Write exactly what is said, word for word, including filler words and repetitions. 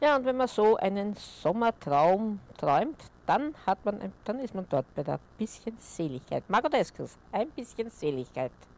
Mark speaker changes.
Speaker 1: Ja, und wenn man so einen Sommertraum träumt, dann hat man, ein- dann ist man dort bei der bisschen Seligkeit. Mag oder Eskers? Ein bisschen Seligkeit.